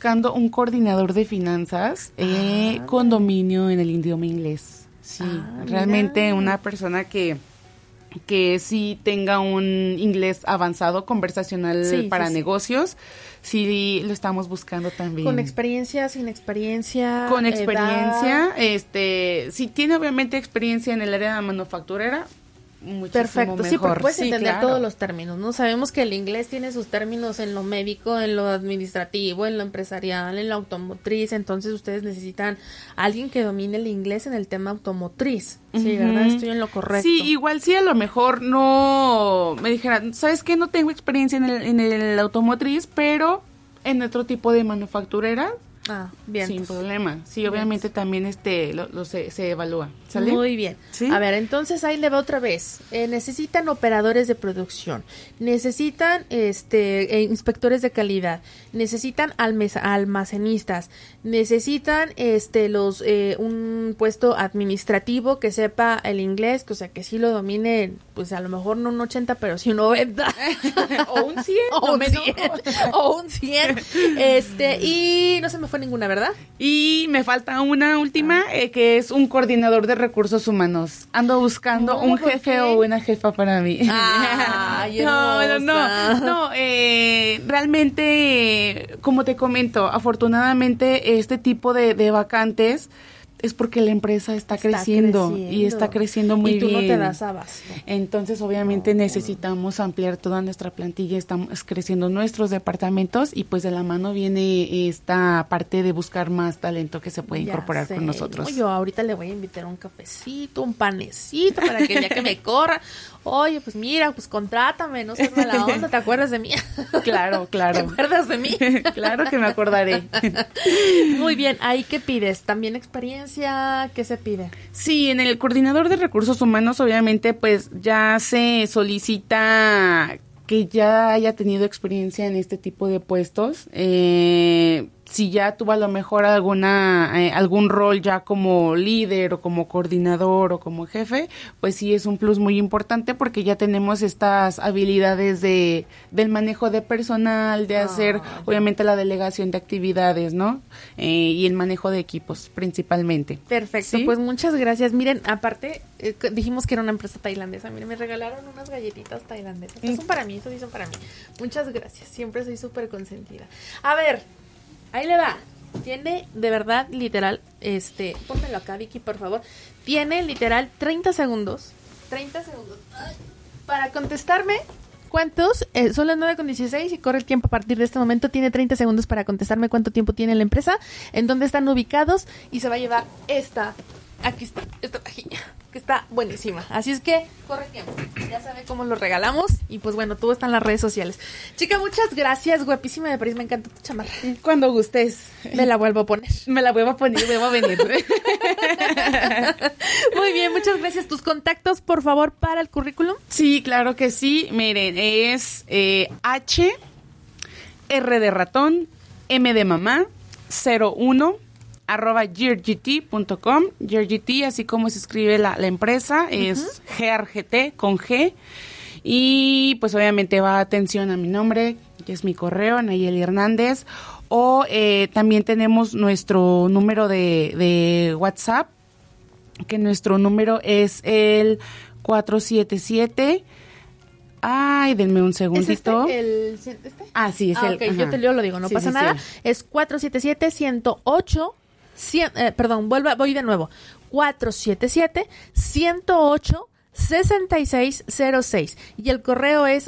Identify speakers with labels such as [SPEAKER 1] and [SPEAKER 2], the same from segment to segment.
[SPEAKER 1] buscando un coordinador de finanzas con dominio en el idioma inglés. Sí, realmente mira. Una persona que sí tenga un inglés avanzado, conversacional para negocios, sí lo estamos buscando también.
[SPEAKER 2] ¿Con experiencia, sin experiencia?
[SPEAKER 1] Con experiencia, si tiene obviamente experiencia en el área manufacturera, muchísimo
[SPEAKER 2] perfecto,
[SPEAKER 1] mejor.
[SPEAKER 2] Sí, porque puedes entender todos los términos, ¿no? Sabemos que el inglés tiene sus términos en lo médico, en lo administrativo, en lo empresarial, en lo automotriz, entonces ustedes necesitan a alguien que domine el inglés en el tema automotriz, ¿sí, verdad? Estoy en lo correcto.
[SPEAKER 1] Sí, igual sí, a lo mejor no me dijeran, ¿sabes qué? No tengo experiencia en el automotriz, pero en otro tipo de manufacturera,
[SPEAKER 2] bien.
[SPEAKER 1] Sin problema. Sí, obviamente también se evalúa. ¿Sale?
[SPEAKER 2] Muy bien. ¿Sí? A ver, entonces ahí le va otra vez. Necesitan operadores de producción, necesitan inspectores de calidad, necesitan almacenistas, necesitan un puesto administrativo que sepa el inglés, o sea, que sí lo domine, pues a lo mejor no un 80, pero sí un 90.
[SPEAKER 1] O un 100.
[SPEAKER 2] O un 100. Y no se me fue ninguna, ¿verdad?
[SPEAKER 1] Y me falta una última, que es un coordinador de recursos humanos. Ando buscando un jefe o una jefa para mí. No, realmente, como te comento, afortunadamente este tipo de vacantes es porque la empresa está creciendo y está creciendo muy bien.
[SPEAKER 2] Y tú no te das abasto.
[SPEAKER 1] Entonces, obviamente, necesitamos ampliar toda nuestra plantilla. Estamos creciendo nuestros departamentos y pues de la mano viene esta parte de buscar más talento que se puede incorporar con nosotros.
[SPEAKER 2] Yo ahorita le voy a invitar un cafecito, un panecito para que ya que me corra. Oye, pues mira, pues contrátame, no seas mala onda, ¿te acuerdas de mí?
[SPEAKER 1] Claro.
[SPEAKER 2] ¿Te acuerdas de mí?
[SPEAKER 1] Claro que me acordaré.
[SPEAKER 2] Muy bien, ¿ahí qué pides? ¿También experiencia? ¿Qué se pide?
[SPEAKER 1] Sí, en el coordinador de recursos humanos, obviamente, pues ya se solicita que ya haya tenido experiencia en este tipo de puestos. Si ya tuvo a lo mejor algún rol ya como líder o como coordinador o como jefe, pues sí es un plus muy importante porque ya tenemos estas habilidades del manejo de personal, de hacer obviamente la delegación de actividades, ¿no? Y el manejo de equipos principalmente.
[SPEAKER 2] Perfecto, ¿sí? Pues muchas gracias. Miren, aparte dijimos que era una empresa tailandesa. Miren, me regalaron unas galletitas tailandesas. Estas son para mí, eso sí son para mí. Muchas gracias, siempre soy súper consentida. A ver, ahí le va. Tiene, de verdad, literal, pónmelo acá, Vicky, por favor. Tiene, literal, 30 segundos para contestarme. ¿Cuántos? Son las 9:16 y corre el tiempo a partir de este momento. Tiene 30 segundos para contestarme cuánto tiempo tiene la empresa, en dónde están ubicados y se va a llevar esta vajilla, que está buenísima. Así es que corre el tiempo. Ya sabe cómo lo regalamos y pues bueno, todo está en las redes sociales. Chica, muchas gracias, guapísima de París, me encanta tu chamarra.
[SPEAKER 1] Cuando gustes.
[SPEAKER 2] Me la vuelvo a poner.
[SPEAKER 1] Me la vuelvo a poner, vuelvo a venir.
[SPEAKER 2] Muy bien, muchas gracias. ¿Tus contactos, por favor, para el currículum?
[SPEAKER 1] Sí, claro que sí. Miren, es H, R de ratón, M de mamá, 01, @geargt.com. Geargt, así como se escribe la empresa, es GRGT con G. Y pues obviamente va atención a mi nombre, que es mi correo, Nayeli Hernández. O también tenemos nuestro número de WhatsApp, que nuestro número es el 477. Ay, denme un segundito.
[SPEAKER 2] ¿Es este?
[SPEAKER 1] Sí, es el.
[SPEAKER 2] Ok, yo te lo digo, no pasa nada. Sí. Es 477-108. Voy de nuevo. 477-108-6606. Y el correo es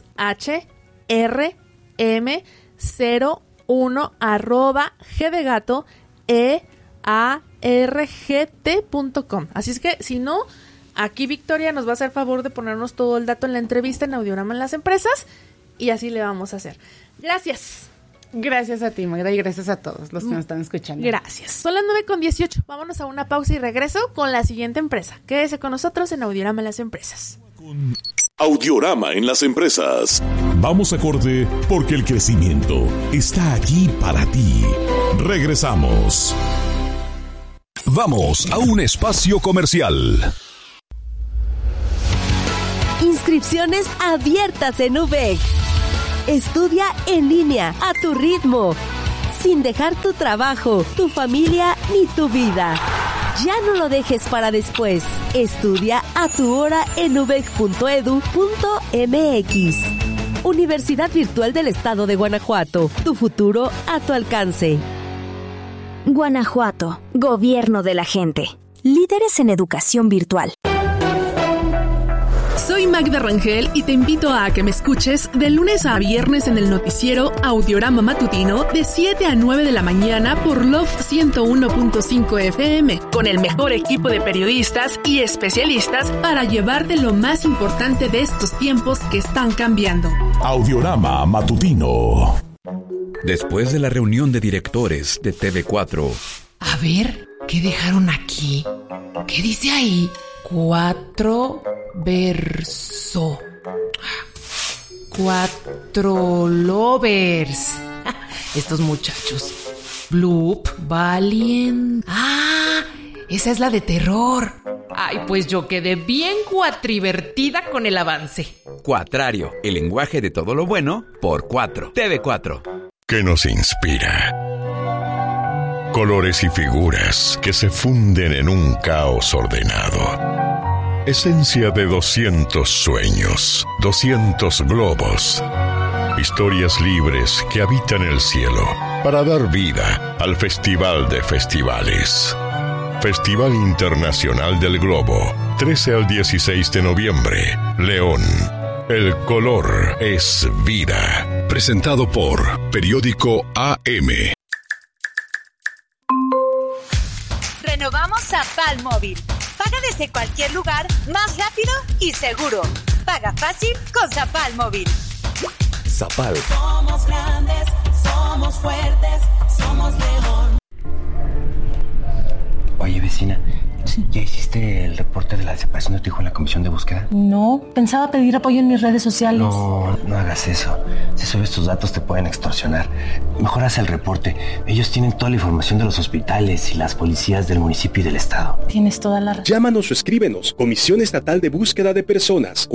[SPEAKER 2] hrm0 @gdegato.com. Así es que si no, aquí Victoria nos va a hacer favor de ponernos todo el dato en la entrevista en Audiorama en las empresas y así le vamos a hacer. Gracias.
[SPEAKER 1] Gracias a ti, Magda, y gracias a todos los que nos están escuchando.
[SPEAKER 2] Gracias. Son las 9:18. Vámonos a una pausa y regreso con la siguiente empresa. Quédese con nosotros en Audiorama en las empresas.
[SPEAKER 3] Audiorama en las empresas. Vamos a corte porque el crecimiento está aquí para ti. Regresamos. Vamos a un espacio comercial.
[SPEAKER 4] Inscripciones abiertas en UVEC. Estudia en línea a tu ritmo. sin dejar tu trabajo, tu familia ni tu vida. Ya no lo dejes para después. Estudia a tu hora en ubeg.edu.mx. Universidad Virtual del Estado de Guanajuato. Tu futuro a tu alcance.
[SPEAKER 5] Guanajuato, Gobierno de la gente. Líderes en educación virtual.
[SPEAKER 6] Soy Magda Rangel y te invito a que me escuches de lunes a viernes en el noticiero Audiorama Matutino de 7 a 9 de la mañana por Love 101.5 FM, con el mejor equipo de periodistas y especialistas para llevarte lo más importante de estos tiempos que están cambiando.
[SPEAKER 3] Audiorama Matutino.
[SPEAKER 7] Después de la reunión de directores de TV4.
[SPEAKER 8] A ver, ¿qué dejaron aquí? ¿Qué dice ahí? 4 verso. 4 lovers. Estos muchachos. Bloop, Valiant. Ah, esa es la de terror. Ay, pues yo quedé bien cuatrivertida con el avance.
[SPEAKER 7] Cuatrario, el lenguaje de todo lo bueno por 4. TV4.
[SPEAKER 9] ¿Qué nos inspira? Colores y figuras que se funden en un caos ordenado. Esencia de 200 sueños, 200 globos. Historias libres que habitan el cielo para dar vida al Festival de Festivales. Festival Internacional del Globo, 13 al 16 de noviembre, León. El color es vida. Presentado por Periódico AM.
[SPEAKER 10] Renovamos Zapal Móvil. Paga desde cualquier lugar, más rápido y seguro. Paga fácil con Zapal Móvil.
[SPEAKER 3] Zapal.
[SPEAKER 11] Somos grandes, somos fuertes, somos León.
[SPEAKER 12] Oye, vecina, ¿ya hiciste el reporte de la desaparición de tu hijo en la comisión de búsqueda?
[SPEAKER 13] No, pensaba pedir apoyo en mis redes sociales.
[SPEAKER 12] No hagas eso. Si subes tus datos te pueden extorsionar. Mejor haz el reporte. Ellos tienen toda la información de los hospitales y las policías del municipio y del estado.
[SPEAKER 13] Tienes toda la razón.
[SPEAKER 14] Llámanos o escríbenos. Comisión Estatal de Búsqueda de Personas.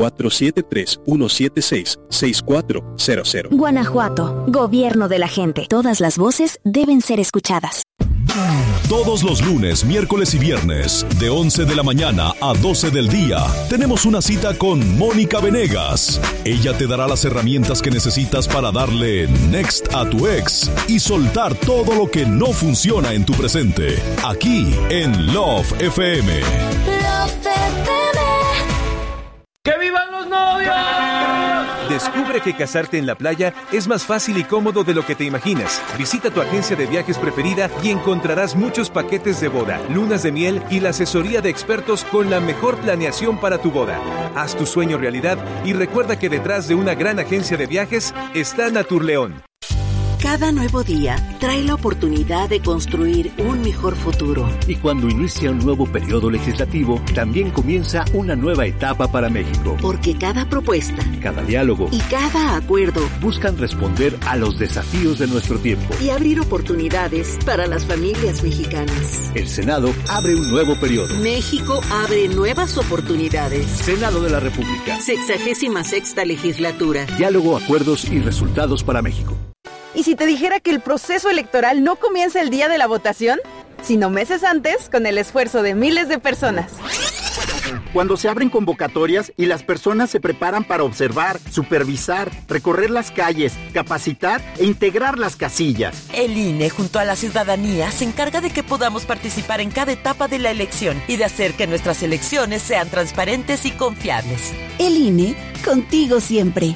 [SPEAKER 14] 473-176-6400.
[SPEAKER 5] Guanajuato, Gobierno de la gente. Todas las voces deben ser escuchadas.
[SPEAKER 3] Todos los lunes, miércoles y viernes, de 11 de la mañana a 12 del día, tenemos una cita con Mónica Venegas. Ella te dará las herramientas que necesitas para darle next a tu ex y soltar todo lo que no funciona en tu presente. Aquí en Love FM.
[SPEAKER 11] Love FM.
[SPEAKER 15] ¡Que vivan los novios!
[SPEAKER 16] Descubre que casarte en la playa es más fácil y cómodo de lo que te imaginas. Visita tu agencia de viajes preferida y encontrarás muchos paquetes de boda, lunas de miel y la asesoría de expertos con la mejor planeación para tu boda. Haz tu sueño realidad y recuerda que detrás de una gran agencia de viajes está Naturleón.
[SPEAKER 17] Cada nuevo día trae la oportunidad de construir un mejor futuro.
[SPEAKER 18] Y cuando inicia un nuevo periodo legislativo, también comienza una nueva etapa para México.
[SPEAKER 17] Porque cada propuesta,
[SPEAKER 18] cada diálogo
[SPEAKER 17] y cada acuerdo
[SPEAKER 18] buscan responder a los desafíos de nuestro tiempo
[SPEAKER 17] y abrir oportunidades para las familias mexicanas.
[SPEAKER 18] El Senado abre un nuevo periodo.
[SPEAKER 17] México abre nuevas oportunidades.
[SPEAKER 18] Senado de la República.
[SPEAKER 17] 66ª legislatura.
[SPEAKER 18] Diálogo, acuerdos y resultados para México.
[SPEAKER 19] ¿Y si te dijera que el proceso electoral no comienza el día de la votación, sino meses antes, con el esfuerzo de miles de personas?
[SPEAKER 20] Cuando se abren convocatorias y las personas se preparan para observar, supervisar, recorrer las calles, capacitar e integrar las casillas.
[SPEAKER 21] El INE, junto a la ciudadanía, se encarga de que podamos participar en cada etapa de la elección y de hacer que nuestras elecciones sean transparentes y confiables.
[SPEAKER 22] El INE, contigo siempre.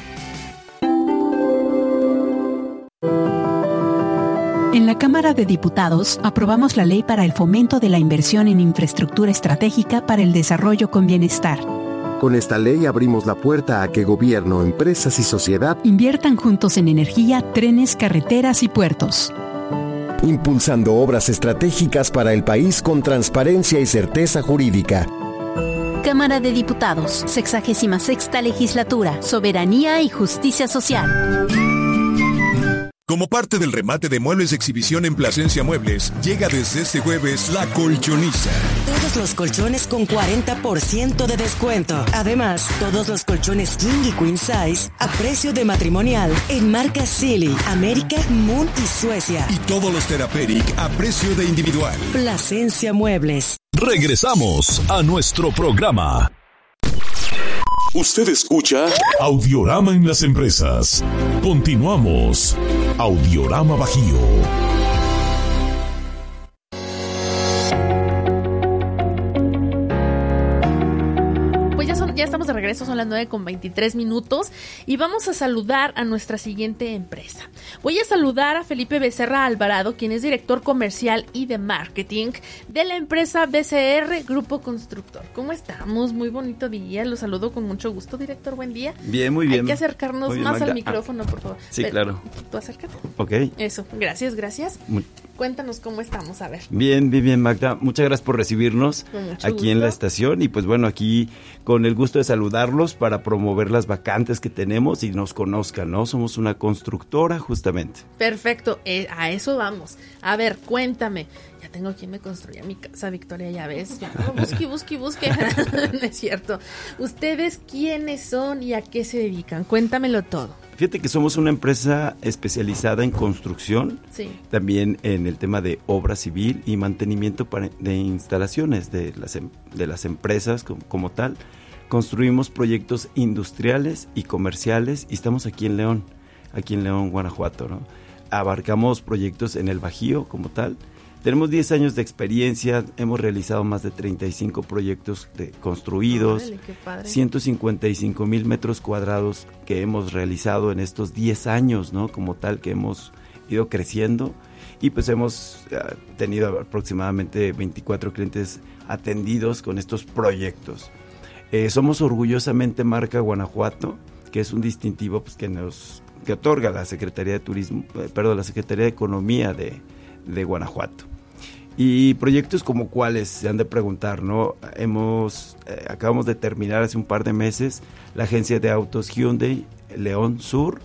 [SPEAKER 23] En la Cámara de Diputados aprobamos la Ley para el Fomento de la Inversión en Infraestructura Estratégica para el Desarrollo con Bienestar.
[SPEAKER 24] Con esta ley abrimos la puerta a que gobierno, empresas y sociedad
[SPEAKER 23] inviertan juntos en energía, trenes, carreteras y puertos.
[SPEAKER 24] Impulsando obras estratégicas para el país con transparencia y certeza jurídica.
[SPEAKER 5] Cámara de Diputados, 66ª Legislatura, Soberanía y Justicia Social.
[SPEAKER 1] Como parte del remate de muebles de exhibición en Plasencia Muebles, llega desde este jueves La Colchoniza.
[SPEAKER 2] Todos los colchones con 40% de descuento. Además, todos los colchones King y Queen Size a precio de matrimonial en marcas Silly, América, Moon y Suecia.
[SPEAKER 1] Y todos los Therapeutic a precio de individual.
[SPEAKER 2] Plasencia Muebles.
[SPEAKER 3] Regresamos a nuestro programa. Usted escucha Audiorama en las empresas. Continuamos. Audiorama Bajío.
[SPEAKER 4] Ya estamos de regreso, son las 9:23 y vamos a saludar a nuestra siguiente empresa. Voy a saludar a Felipe Becerra Alvarado, quien es director comercial y de marketing de la empresa BCR Grupo Constructor. ¿Cómo estamos? Muy bonito día, los saludo con mucho gusto, director, buen día.
[SPEAKER 6] Bien, muy bien.
[SPEAKER 4] Hay que acercarnos
[SPEAKER 6] bien,
[SPEAKER 4] más
[SPEAKER 6] Magda.
[SPEAKER 4] al micrófono, por favor.
[SPEAKER 6] Sí, claro.
[SPEAKER 4] Tú acércate.
[SPEAKER 6] Ok.
[SPEAKER 4] Eso, gracias. Cuéntanos cómo estamos, a ver.
[SPEAKER 6] Bien, Magda. Muchas gracias por recibirnos aquí en la estación. Y pues bueno, aquí con el gusto de saludarlos para promover las vacantes que tenemos y nos conozcan, ¿no? Somos una constructora, justamente.
[SPEAKER 4] Perfecto, a eso vamos. A ver, cuéntame. Ya tengo quien me construya mi casa, Victoria, ya ves. Busque. No es cierto. ¿Ustedes quiénes son y a qué se dedican? Cuéntamelo todo.
[SPEAKER 6] Fíjate que somos una empresa especializada en construcción,
[SPEAKER 4] sí,
[SPEAKER 6] también en el tema de obra civil y mantenimiento de instalaciones de las empresas como tal. Construimos proyectos industriales y comerciales y estamos aquí en León, Guanajuato, ¿no? Abarcamos proyectos en el Bajío como tal. Tenemos 10 años de experiencia, hemos realizado más de 35 proyectos construidos,
[SPEAKER 4] ¡Órale, qué padre!
[SPEAKER 6] 155,000 metros cuadrados que hemos realizado en estos 10 años, ¿no? Como tal, que hemos ido creciendo y pues hemos tenido aproximadamente 24 clientes atendidos con estos proyectos. Somos orgullosamente marca Guanajuato, que es un distintivo pues, que otorga la Secretaría de la Secretaría de Economía de Guanajuato. Y proyectos como cuáles se han de preguntar, ¿no? Acabamos de terminar hace un par de meses la agencia de autos Hyundai León Sur,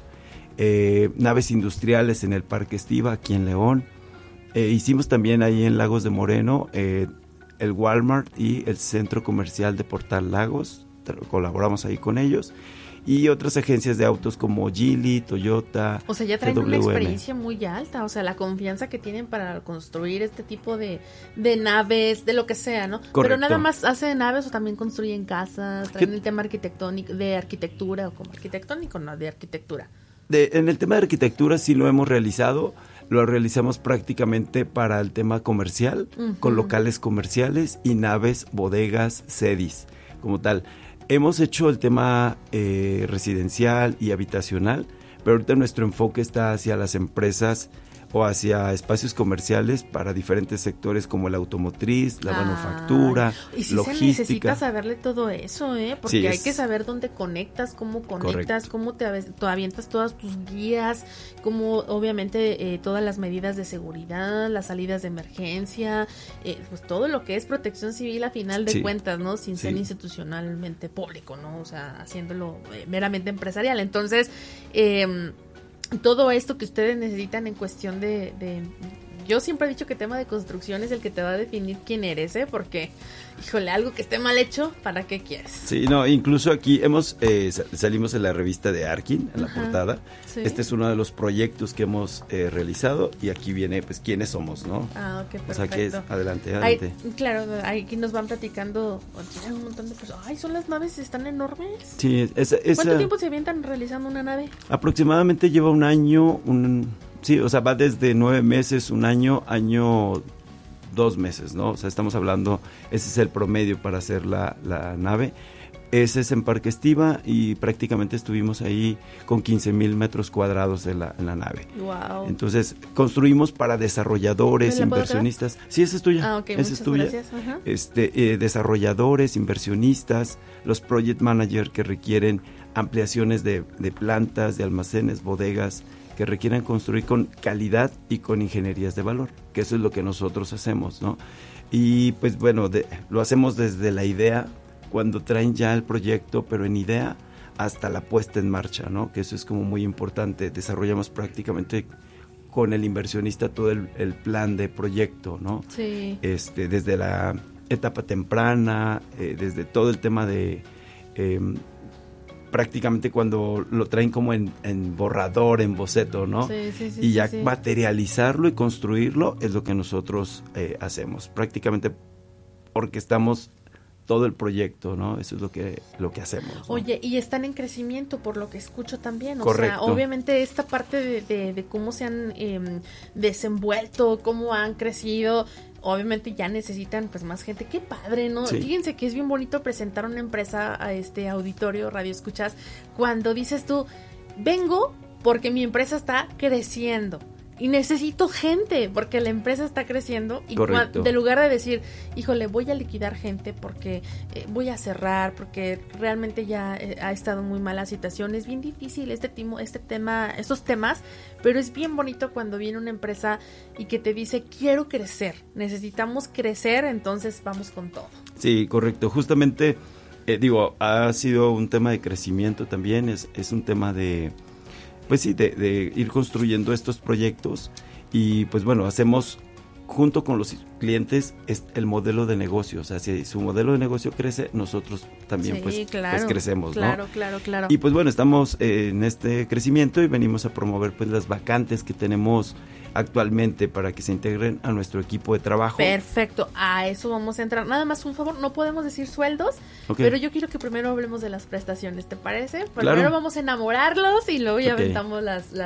[SPEAKER 6] naves industriales en el Parque Estiva aquí en León. Hicimos también ahí en Lagos de Moreno el Walmart y el Centro Comercial de Portal Lagos, colaboramos ahí con ellos. Y otras agencias de autos como Geely, Toyota,
[SPEAKER 4] o sea, ya traen
[SPEAKER 6] GWM.
[SPEAKER 4] una experiencia muy alta, o sea, la confianza que tienen para construir este tipo de naves, de lo que sea, ¿no?
[SPEAKER 6] Correcto.
[SPEAKER 4] Pero nada más hacen naves o también construyen casas, traen el tema arquitectónico, de arquitectura, o como arquitectónico, no, de arquitectura.
[SPEAKER 6] En el tema de arquitectura sí lo hemos realizado, lo realizamos prácticamente para el tema comercial, con locales comerciales y naves, bodegas, sedis, como tal. Hemos hecho el tema residencial y habitacional, pero ahorita nuestro enfoque está hacia las empresas o hacia espacios comerciales para diferentes sectores como la automotriz, la manufactura,
[SPEAKER 4] y sí
[SPEAKER 6] logística.
[SPEAKER 4] Se necesita saberle todo eso, porque
[SPEAKER 6] sí,
[SPEAKER 4] hay que saber dónde conectas, cómo conectas,
[SPEAKER 6] correcto.
[SPEAKER 4] Cómo te avientas todas tus guías, cómo obviamente todas las medidas de seguridad, las salidas de emergencia, pues todo lo que es protección civil a final de cuentas, ¿no? Sin ser institucionalmente público, ¿no? O sea, haciéndolo meramente empresarial. Entonces, todo esto que ustedes necesitan en cuestión de yo siempre he dicho que tema de construcción es el que te va a definir quién eres, porque, híjole, algo que esté mal hecho, ¿para qué quieres?
[SPEAKER 6] Sí, no, incluso aquí salimos en la revista de Arkin, en la portada. Sí. Este es uno de los proyectos que hemos realizado y aquí viene, pues, quiénes somos, ¿no?
[SPEAKER 4] Ah, ok, perfecto.
[SPEAKER 6] O sea, que es, adelante.
[SPEAKER 4] Claro, aquí nos van platicando, tienen un montón de personas. Ay, son las naves, están enormes.
[SPEAKER 6] Sí,
[SPEAKER 4] ¿Cuánto tiempo se avientan realizando una nave?
[SPEAKER 6] Aproximadamente lleva un año, sí, o sea, va desde 9 meses, un año, 2 meses, ¿no? O sea, estamos hablando, ese es el promedio para hacer la nave. Ese es en Parque Estiva y prácticamente estuvimos ahí con 15,000 metros cuadrados en la nave.
[SPEAKER 4] Wow.
[SPEAKER 6] Entonces, construimos para desarrolladores, inversionistas. Sí, esa es tuya.
[SPEAKER 4] Ah, ok,
[SPEAKER 6] esa es tuya.
[SPEAKER 4] Gracias. Ajá.
[SPEAKER 6] Desarrolladores, inversionistas, los project manager que requieren ampliaciones de plantas, de almacenes, bodegas, que requieran construir con calidad y con ingenierías de valor, que eso es lo que nosotros hacemos, ¿no? Y pues bueno, lo hacemos desde la idea, cuando traen ya el proyecto, pero en idea, hasta la puesta en marcha, ¿no? Que eso es como muy importante. Desarrollamos prácticamente con el inversionista todo el plan de proyecto, ¿no?
[SPEAKER 4] Sí.
[SPEAKER 6] Desde la etapa temprana, desde todo el tema de prácticamente cuando lo traen como en borrador, en boceto, ¿no?
[SPEAKER 4] Sí,
[SPEAKER 6] y ya
[SPEAKER 4] sí.
[SPEAKER 6] materializarlo y construirlo es lo que nosotros hacemos, prácticamente orquestamos todo el proyecto, ¿no? Eso es lo que hacemos, ¿no?
[SPEAKER 4] Oye, y están en crecimiento por lo que escucho también,
[SPEAKER 6] Correcto.
[SPEAKER 4] O sea, obviamente esta parte de cómo se han desenvuelto, cómo han crecido, obviamente ya necesitan pues más gente. Qué padre, ¿no?
[SPEAKER 6] Sí.
[SPEAKER 4] Fíjense que es bien bonito presentar una empresa a este auditorio, radio escuchas, cuando dices tú, vengo porque mi empresa está creciendo. Y necesito gente, porque la empresa está creciendo. Y de lugar de decir, híjole, voy a liquidar gente porque voy a cerrar, porque realmente ya ha estado muy mala situación. Es bien difícil estos temas, pero es bien bonito cuando viene una empresa y que te dice, quiero crecer, necesitamos crecer, entonces vamos con todo.
[SPEAKER 6] Sí, correcto. Justamente, ha sido un tema de crecimiento también, es un tema de... Pues sí, de ir construyendo estos proyectos y pues bueno, hacemos junto con los clientes el modelo de negocio. O sea, si su modelo de negocio crece, nosotros también
[SPEAKER 4] sí,
[SPEAKER 6] pues crecemos,
[SPEAKER 4] claro,
[SPEAKER 6] ¿no?
[SPEAKER 4] Claro.
[SPEAKER 6] Y pues bueno, estamos en este crecimiento y venimos a promover pues las vacantes que tenemos actualmente para que se integren a nuestro equipo de trabajo.
[SPEAKER 4] Perfecto, a eso vamos a entrar. Nada más un favor, no podemos decir sueldos, pero yo quiero que primero hablemos de las prestaciones, ¿te parece? Primero vamos a enamorarlos y luego ya aventamos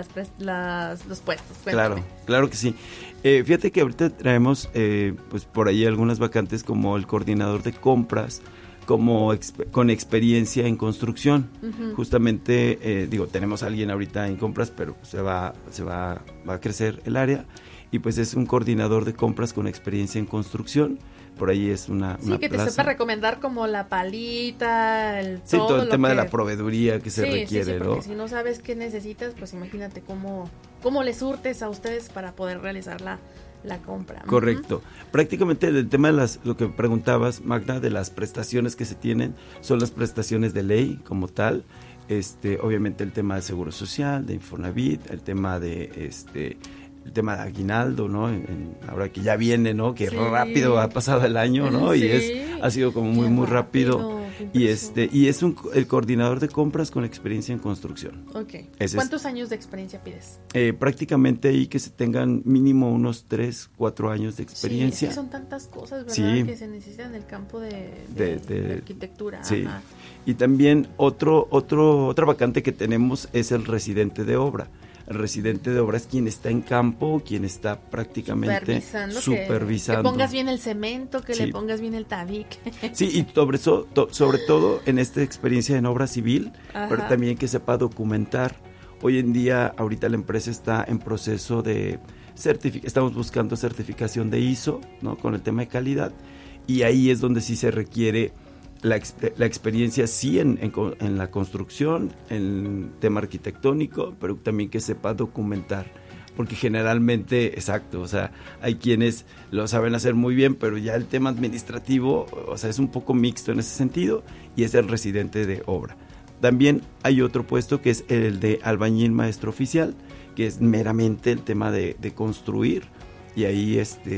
[SPEAKER 4] los puestos. Cuéntame.
[SPEAKER 6] Claro que sí. Fíjate que ahorita traemos pues por ahí algunas vacantes como el coordinador de compras, como con experiencia en construcción. Uh-huh. Justamente, tenemos a alguien ahorita en compras, pero va a crecer el área, y pues es un coordinador de compras con experiencia en construcción. Por ahí es una
[SPEAKER 4] que te
[SPEAKER 6] plaza.
[SPEAKER 4] sepa recomendar como la palita,
[SPEAKER 6] todo el tema de la proveeduría que se requiere,
[SPEAKER 4] porque
[SPEAKER 6] ¿no?
[SPEAKER 4] Si no sabes qué necesitas, pues imagínate cómo les surtes a ustedes para poder realizar la compra.
[SPEAKER 6] Correcto. Uh-huh. Prácticamente el tema de lo que preguntabas, Magda, de las prestaciones que se tienen, son las prestaciones de ley como tal. Obviamente el tema de seguro social, de Infonavit, el tema de aguinaldo, ¿no? Ahora que ya viene, ¿no? Que rápido ha pasado el año, ¿no?
[SPEAKER 4] Sí.
[SPEAKER 6] Y ha sido como muy rápido. Y es el coordinador de compras con experiencia en construcción.
[SPEAKER 4] Okay. ¿Cuántos años de experiencia pides?
[SPEAKER 6] Prácticamente ahí que se tengan mínimo unos 3-4 años de experiencia.
[SPEAKER 4] Sí, es que son tantas cosas, ¿verdad? Que se necesitan en el campo de arquitectura.
[SPEAKER 6] Sí.
[SPEAKER 4] Ajá.
[SPEAKER 6] Y también otra vacante que tenemos es el residente de obra. El residente de obra es quien está en campo, quien está prácticamente supervisando.
[SPEAKER 4] Que pongas bien el cemento, que le pongas bien el tabique.
[SPEAKER 6] Sí, y sobre todo en esta experiencia en obra civil,
[SPEAKER 4] Ajá.
[SPEAKER 6] pero también que sepa documentar. Hoy en día, ahorita la empresa está en proceso de estamos buscando certificación de ISO, ¿no? Con el tema de calidad, y ahí es donde sí se requiere la experiencia, sí, en la construcción, en tema arquitectónico, pero también que sepa documentar, porque generalmente, o sea, hay quienes lo saben hacer muy bien, pero ya el tema administrativo, o sea, es un poco mixto en ese sentido, y es el residente de obra. También hay otro puesto que es el de albañil maestro oficial, que es meramente el tema de construir, y ahí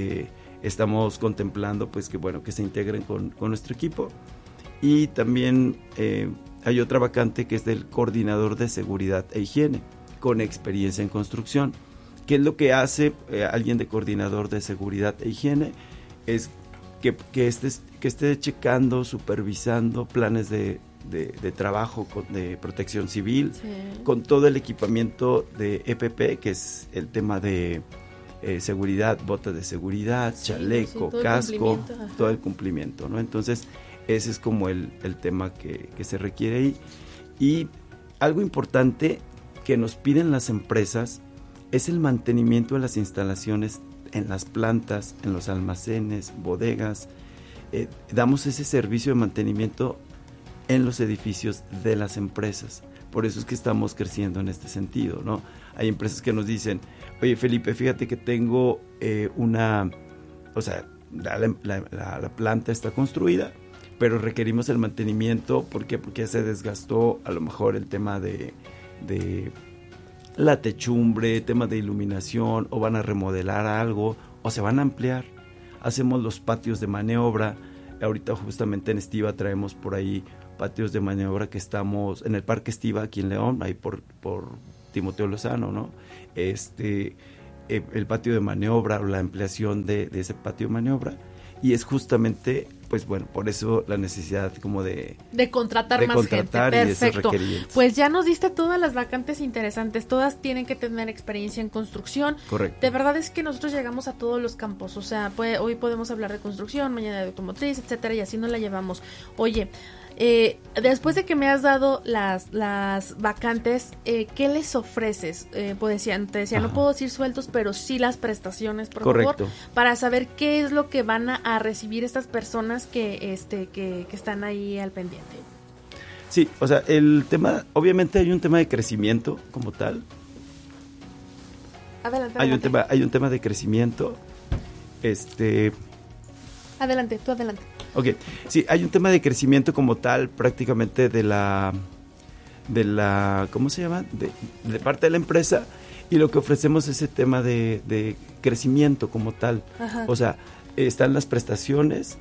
[SPEAKER 6] estamos contemplando pues que se integren con nuestro equipo. Y también hay otra vacante que es del coordinador de seguridad e higiene con experiencia en construcción. ¿Qué es lo que hace alguien de coordinador de seguridad e higiene? Es que esté checando, supervisando planes de trabajo de protección civil, con todo el equipamiento de EPP, que es el tema de seguridad, botas de seguridad, chaleco, casco, todo el cumplimiento, ¿no? Entonces, ese es como el tema que se requiere ahí. Y algo importante que nos piden las empresas es el mantenimiento de las instalaciones en las plantas, en los almacenes, bodegas. Damos ese servicio de mantenimiento en los edificios de las empresas. Por eso es que estamos creciendo en este sentido, ¿no? Hay empresas que nos dicen, oye, Felipe, fíjate que tengo la planta está construida, pero requerimos el mantenimiento. ¿Por qué? Porque se desgastó a lo mejor el tema de la techumbre, temas de iluminación, o van a remodelar algo, o se van a ampliar. Hacemos los patios de maniobra. Ahorita justamente en Estiva traemos por ahí patios de maniobra que estamos en el Parque Estiva aquí en León, ahí por Timoteo Lozano, ¿no? El patio de maniobra o la ampliación de ese patio de maniobra, y es justamente, pues bueno, por eso la necesidad como de
[SPEAKER 4] contratar más gente. Perfecto.
[SPEAKER 6] Pues
[SPEAKER 4] ya nos diste todas las vacantes interesantes, todas tienen que tener experiencia en construcción.
[SPEAKER 6] Correcto.
[SPEAKER 4] De verdad es que nosotros llegamos a todos los campos, o sea, hoy podemos hablar de construcción, mañana de automotriz, etcétera, y así nos la llevamos. Oye, después de que me has dado las vacantes, ¿qué les ofreces? Pues te decía, no puedo decir sueldos, pero sí las prestaciones, por favor, para saber qué es lo que van a recibir estas personas que están ahí al pendiente.
[SPEAKER 6] Sí, o sea, el tema, obviamente hay un tema de crecimiento como tal.
[SPEAKER 4] Adelante.
[SPEAKER 6] Hay un tema de crecimiento.
[SPEAKER 4] Adelante, tú adelante.
[SPEAKER 6] Ok, sí, hay un tema de crecimiento como tal, prácticamente de la ¿cómo se llama? De parte de la empresa, y lo que ofrecemos es ese tema de crecimiento como tal.
[SPEAKER 4] Ajá.
[SPEAKER 6] O sea, están las prestaciones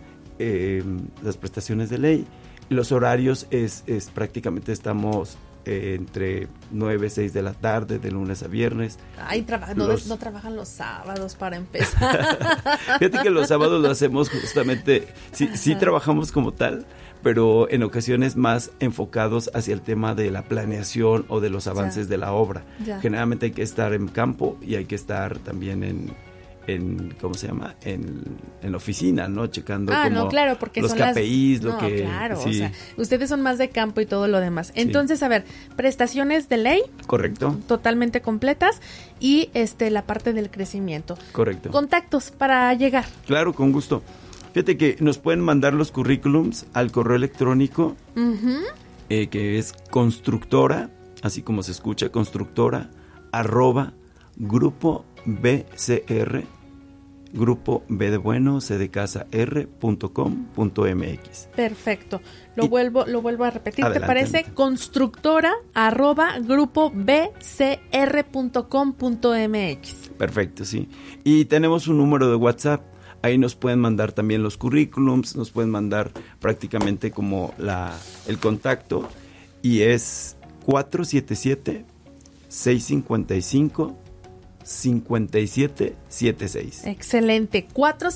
[SPEAKER 6] de ley, y los horarios es prácticamente estamos entre 9, 6 de la tarde, de lunes a viernes.
[SPEAKER 4] Ay, no trabajan los sábados para empezar.
[SPEAKER 6] Fíjate que los sábados lo hacemos justamente, sí trabajamos como tal, pero en ocasiones más enfocados hacia el tema de la planeación o de los avances de la obra.
[SPEAKER 4] Ya.
[SPEAKER 6] Generalmente hay que estar en campo y hay que estar también en ¿cómo se llama? En la oficina, ¿no? Checando como
[SPEAKER 4] claro, porque
[SPEAKER 6] los
[SPEAKER 4] son
[SPEAKER 6] KPIs,
[SPEAKER 4] claro,
[SPEAKER 6] sí.
[SPEAKER 4] O sea, ustedes son más de campo y todo lo demás. Entonces, a ver, prestaciones de ley.
[SPEAKER 6] Correcto.
[SPEAKER 4] Totalmente completas, y la parte del crecimiento.
[SPEAKER 6] Correcto.
[SPEAKER 4] Contactos para llegar.
[SPEAKER 6] Claro, con gusto. Fíjate que nos pueden mandar los currículums al correo electrónico, que es constructora, así como se escucha, constructora, @grupo BCR, grupo B de bueno, C de casa, r.com.mx.
[SPEAKER 4] Perfecto. Lo vuelvo a repetir,
[SPEAKER 6] Adelante.
[SPEAKER 4] ¿te parece? Constructora @grupo bcr.com.mx.
[SPEAKER 6] Perfecto, sí. Y tenemos un número de WhatsApp. Ahí nos pueden mandar también los currículums, nos pueden mandar prácticamente como el contacto, y es 477-655-5776.
[SPEAKER 4] Excelente.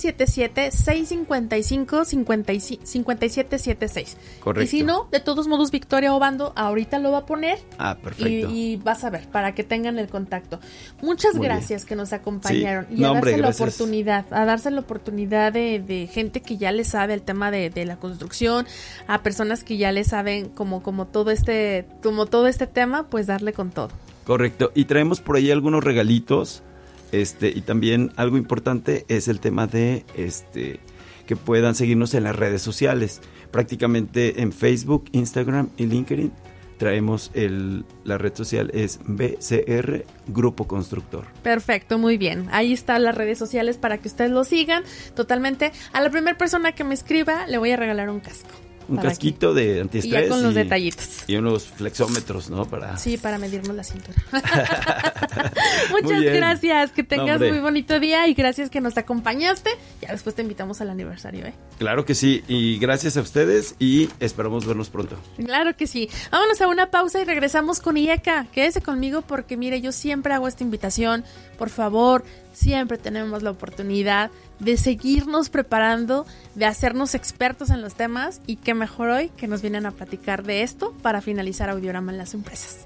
[SPEAKER 4] 477-655-5776.
[SPEAKER 6] Correcto.
[SPEAKER 4] Y si no, de todos modos, Victoria Obando ahorita lo va a poner.
[SPEAKER 6] Perfecto.
[SPEAKER 4] Y vas a ver, para que tengan el contacto. Muchas gracias que nos acompañaron.
[SPEAKER 6] Sí.
[SPEAKER 4] Y a darse la oportunidad de gente que ya le sabe el tema de la construcción, a personas que ya le saben como todo este tema, pues darle con todo.
[SPEAKER 6] Correcto, y traemos por ahí algunos regalitos, y también algo importante es el tema de que puedan seguirnos en las redes sociales. Prácticamente en Facebook, Instagram y LinkedIn traemos la red social es BCR Grupo Constructor.
[SPEAKER 4] Perfecto, muy bien. Ahí están las redes sociales para que ustedes lo sigan totalmente. A la primera persona que me escriba le voy a regalar un casco.
[SPEAKER 6] Un casquito de antiestrés.
[SPEAKER 4] Y ya con los detallitos.
[SPEAKER 6] Y unos flexómetros, ¿no?
[SPEAKER 4] Sí, para medirnos la cintura. Muchas gracias. Que tengas muy bonito día, y gracias que nos acompañaste. Ya después te invitamos al aniversario, ¿eh?
[SPEAKER 6] Claro que sí. Y gracias a ustedes, y esperamos vernos pronto.
[SPEAKER 4] Claro que sí. Vámonos a una pausa y regresamos con IECA. Quédese conmigo porque, mire, yo siempre hago esta invitación. Por favor, siempre tenemos la oportunidad de seguirnos preparando, de hacernos expertos en los temas, y qué mejor hoy que nos vienen a platicar de esto para finalizar Audiorama en las empresas.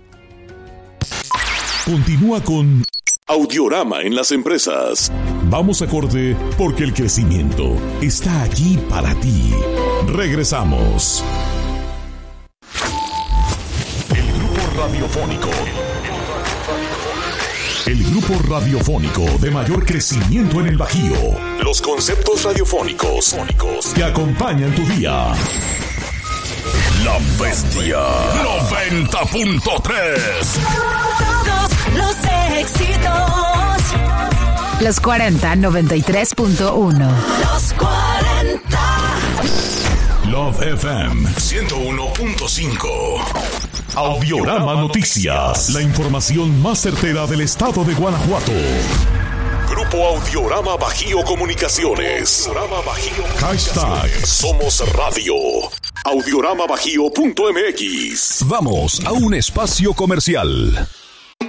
[SPEAKER 3] Continúa con Audiorama en las empresas. Vamos a corte porque el crecimiento está aquí para ti. Regresamos. El grupo radiofónico. El grupo radiofónico de mayor crecimiento en el Bajío. Los conceptos radiofónicos que acompañan tu día. La Bestia 90.3.
[SPEAKER 11] Todos los éxitos.
[SPEAKER 7] Los 40 93.1.
[SPEAKER 11] Los 40.
[SPEAKER 3] Love FM 101.5. Audiorama Noticias, la información más certera del estado de Guanajuato. Grupo Audiorama Bajío Comunicaciones. Hashtag Somos Radio. Audioramabajío.mx. Vamos a un espacio comercial.